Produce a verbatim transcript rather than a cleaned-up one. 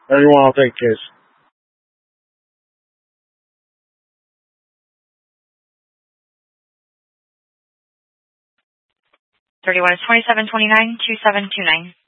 Everyone, I'll take case. thirty-one is twenty-seven twenty-nine, two seven two nine.